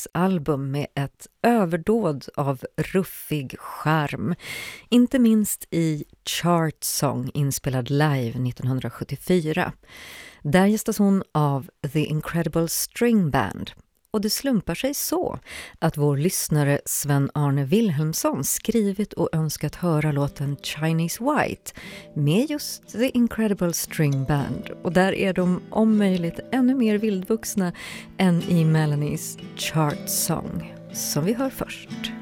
album med ett överdåd av ruffig charm, inte minst i Chart Song inspelad live 1974. Där gästas hon av The Incredible String Band. Och det slumpar sig så att vår lyssnare Sven-Arne Wilhelmsson skrivit och önskat höra låten Chinese White med just The Incredible String Band. Och där är de om möjligt ännu mer vildvuxna än i Melanies Chart Song, som vi hör först.